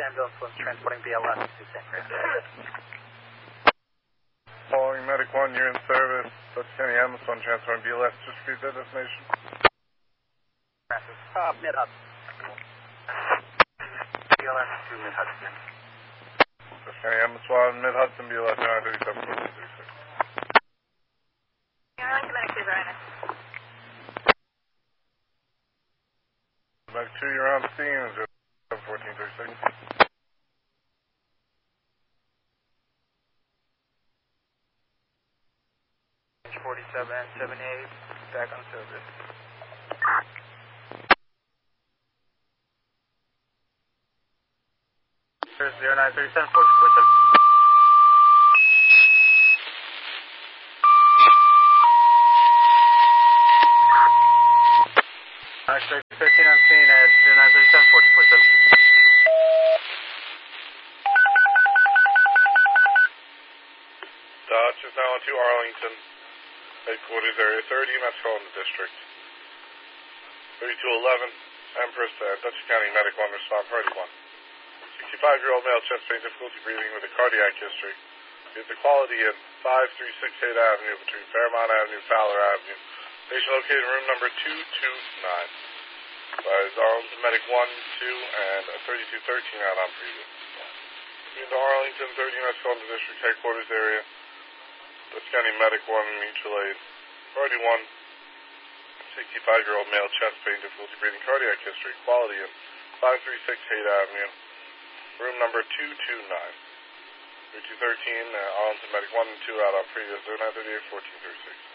ambulance was transporting BLS to San Francisco. Following Medic 1, you're in service. Dutch County ambulance 1 transporting BLS. Just repeat that destination. Francis. Mid-Hudson. BLS to Mid-Hudson. Dutch County ambulance 1, Mid-Hudson, BLS 937, 1436. Arlington Medic 2, Brian. Medic 2, you're on scene. 1436. 4778, back on service. There's 0937, 447. Actually, 13 on scene at 0937, 1447. Dutch is now on to Arlington. Headquarters area 30, Metropolitan District. 3211, Empress, Dutch County Medic 1, respond party 1. 65-year-old male, chest pain, difficulty breathing with a cardiac history. Is the quality in 5368 Avenue between Fairmont Avenue, Fowler Avenue. Patient located in room number 229. Is Arlington Medic 1, 2, and 3213 out on previous. Between the Arlington 30 Metropolitan District headquarters area. Dutch County Medic 1, mutual aid. Party 1, 65-year-old male, chest pain, difficulty breathing, cardiac history, quality in 5368 Avenue, room number 229. 3213, Arlington Medic 1 and 2 out on previous 0938, 1436.